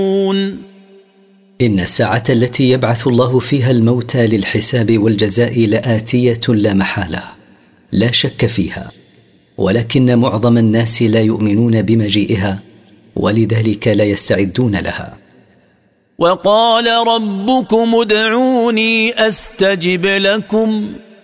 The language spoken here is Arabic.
إن الساعة التي يبعث الله فيها الموتى للحساب والجزاء لآتية لا محالة، لا شك فيها، ولكن معظم الناس لا يؤمنون بمجيئها، ولذلك لا يستعدون لها. وقال ربكم ادعوني أستجب لكم